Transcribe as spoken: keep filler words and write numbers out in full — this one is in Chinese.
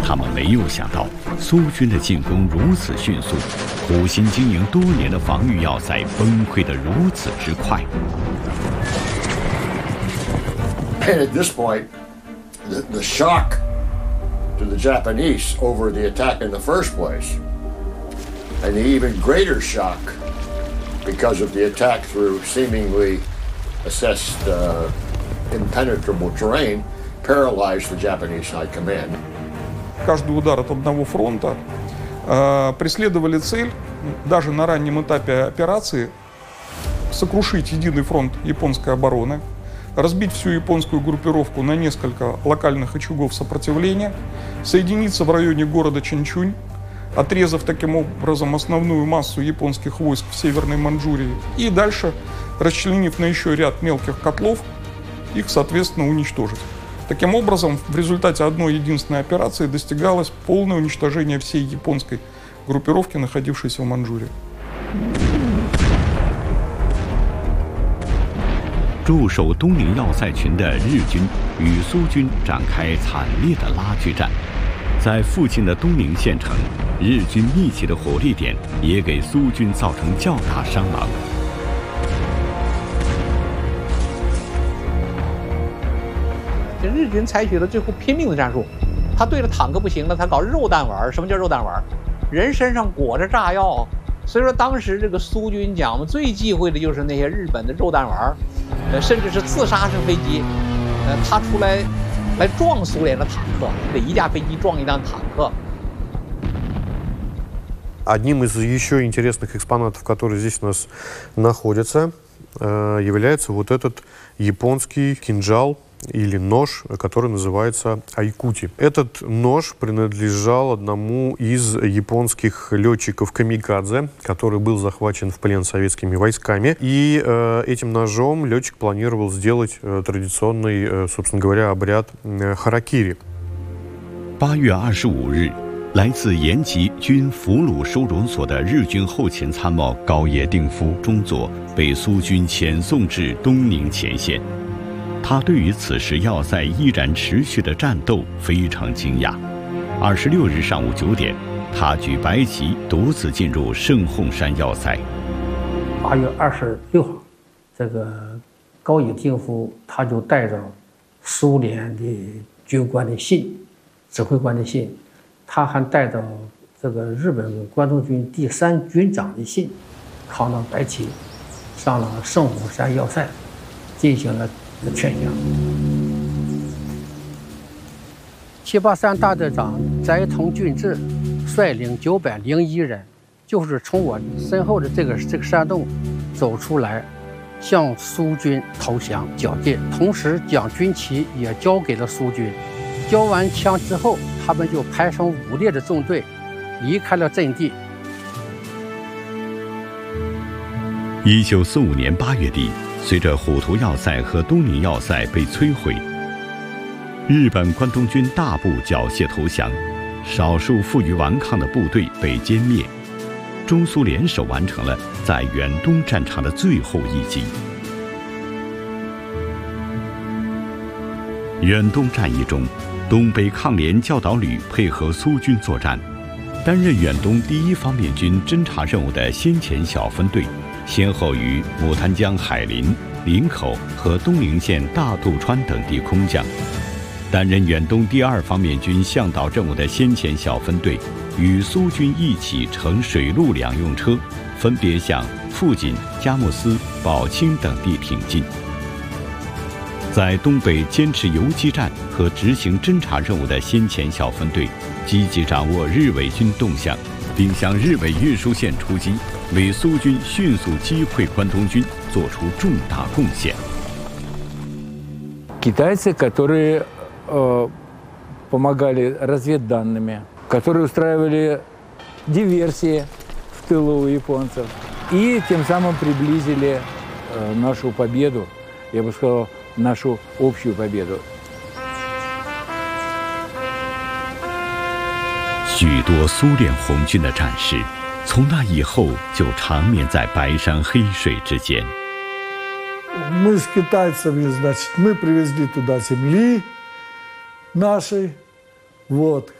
他们没有想到，苏军的进攻如此迅速，苦心经营多年的防御要塞崩溃得如此之快。 And at this point, the, the shock to the Japanese over the attack in the first place, and the even greater shock because of the attack through seemingly assessed uh, impenetrable terrain, paralyzed the Japanese High Command. Каждый удар от одного фронта э, преследовали цель, даже на раннем этапе операции, сокрушить единый фронт японской обороны, разбить всю японскую группировку на несколько локальных очагов сопротивления, соединиться в районе города Чанчунь, отрезав таким образом основную массу японских войск в Северной Манчжурии, и дальше, расчленив на еще ряд мелких котлов, их, соответственно, уничтожить. Таким образом, в результате одной единственной операции достигалось полное уничтожение всей японской группировки, находившейся в Манчжурии. 驻守东宁要塞群的日军与苏军展开惨烈的拉锯战，在附近的东宁县城，日军密集的火力点也给苏军造成较大伤亡。 这日军采取了最后拼命的战术，他对着坦克不行了，他搞肉弹丸。什么叫肉弹丸？人身上裹着炸药。所以说，当时这个苏军讲，我们最忌讳的就是那些日本的肉弹丸，呃，甚至是自杀式飞机，呃，他出来来撞苏联的坦克，这一架飞机撞一辆坦克。 Одним из еще интересных экспонатов, которые здесь у нас находятся, является вот этот японский кинжал или нож, который называется айкути. Этот нож принадлежал одному из японских летчиков-камикадзе, который был захвачен в плен советскими войсками. И э, этим ножом летчик планировал сделать э, традиционный, э, собственно говоря, обряд э, харакири. 八月二十五日，来自延吉军俘虏收容所的日军后勤参谋高野定夫中佐被苏军遣送至东宁前线。 他对于此时要塞依然持续的战斗非常惊讶。二十六日上午九点，他举白旗独自进入圣洪山要塞。 八月二十六号，这个高野定夫他就带着苏联的军官的信、指挥官的信，他还带着这个日本关东军第三军长的信，扛着白旗，上了圣洪山要塞，进行了 劝降。七八三大队长斋藤俊志率领九百零一人，就是从我身后的这个这个山洞走出来，向苏军投降缴械，同时将军旗也交给了苏军。交完枪之后，他们就排成五列的纵队，离开了阵地。 一九四五年八月底。 随着虎图要塞和东宁要塞被摧毁，日本关东军大部缴械投降，少数负隅顽抗的部队被歼灭，中苏联手完成了在远东战场的最后一击。远东战役中，东北抗联教导旅配合苏军作战，担任远东第一方面军侦察任务的先遣小分队。 先后于牡丹江海林、林口和东宁县大渡川等地空降，担任远东第二方面军向导任务的先遣小分队，与苏军一起乘水陆两用车，分别向富锦、佳木斯、宝清等地挺进。在东北坚持游击战和执行侦察任务的先遣小分队，积极掌握日伪军动向，并向日伪运输线出击。 为苏军迅速击溃关东军做出重大贡献。 Китайцы, которые э, помогали разведданными, которые устраивали диверсии в тылу у японцев и тем самым приблизили э, нашу победу, я бы сказал, нашу общую победу. 许多苏联红军的战士。 从那以后就长眠在白山黑水之间。 Мы с китайцами, значит, мы привезли туда земли нашей, вот,